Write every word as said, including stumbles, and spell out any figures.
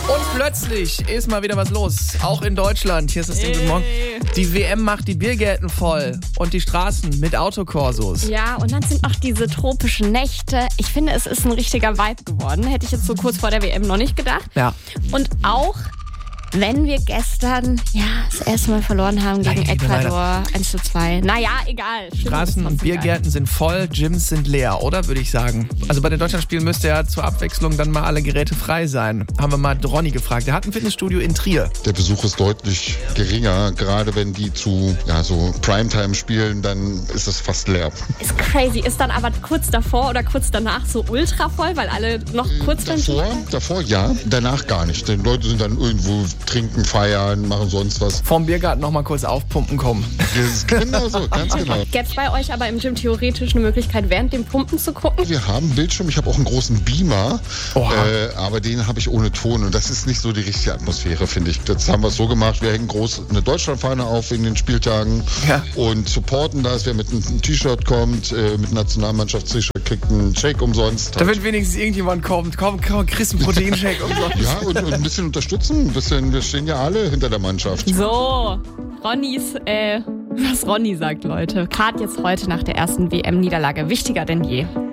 Und plötzlich ist mal wieder was los. Auch in Deutschland. Hier ist es Guten Morgen. Die W M macht die Biergärten voll und die Straßen mit Autokorsos. Ja, und dann sind noch diese tropischen Nächte. Ich finde, es ist ein richtiger Vibe geworden. Hätte ich jetzt so kurz vor der W M noch nicht gedacht. Ja. Und auch, wenn wir gestern ja das erste Mal verloren haben gegen Nein, Ecuador eins zu zwei. Naja, egal. Straßen und Biergärten sind voll, Gyms sind leer, oder? Würde ich sagen. Also bei den Deutschlandspielen müsste ja zur Abwechslung dann mal alle Geräte frei sein. Haben wir mal Ronny gefragt. Der hat ein Fitnessstudio in Trier. Der Besuch ist deutlich geringer. Gerade wenn die zu ja, so Primetime spielen, dann ist es fast leer. Ist crazy. Ist dann aber kurz davor oder kurz danach so ultra voll, weil alle noch kurz davor, davor ja, danach gar nicht. Die Leute sind dann irgendwo trinken, feiern, machen sonst was. Vorm Biergarten noch mal kurz aufpumpen kommen. Das ist genau so, ganz genau. Gäbe es bei euch aber im Gym theoretisch eine Möglichkeit, während dem Pumpen zu gucken? Wir haben einen Bildschirm, ich habe auch einen großen Beamer, äh, aber den habe ich ohne Ton und das ist nicht so die richtige Atmosphäre, finde ich. Das haben wir so gemacht, wir hängen groß eine Deutschlandfahne auf in den Spieltagen ja. und supporten das. Wer mit einem T-Shirt kommt, äh, mit Nationalmannschafts-T-Shirt, kriegt einen Shake umsonst. Damit wenigstens irgendjemand kommt. Komm, komm, kriegst einen Proteinshake umsonst. Ja, und, und ein bisschen unterstützen, ein bisschen. Wir stehen ja alle hinter der Mannschaft. So, Ronnys, äh, was Ronny sagt, Leute. Gerade jetzt heute nach der ersten W M-Niederlage. Wichtiger denn je.